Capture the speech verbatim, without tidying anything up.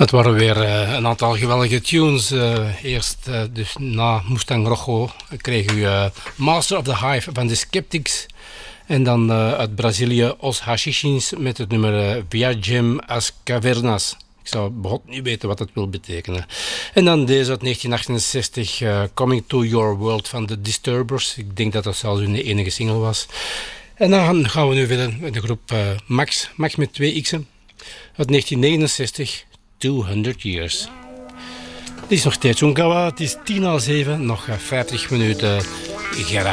Het waren weer uh, een aantal geweldige tunes. Uh, eerst uh, dus na Mustang Rojo kregen we uh, Master of the Hive van de Skeptics. En dan uh, uit Brazilië Os Hashishins met het nummer uh, Viagem as Cavernas. Ik zou begot niet weten wat dat wil betekenen. En dan deze uit negentien achtenzestig, uh, Coming to Your World van de Disturbers. Ik denk dat dat zelfs hun enige single was. En dan gaan we nu verder met de groep uh, Max. Max met twee x'en. Uit negentien negenenzestig, tweehonderd Years. Het is nog steeds Onkawa, het is tien na zeven, nog vijftig minuten. Gerard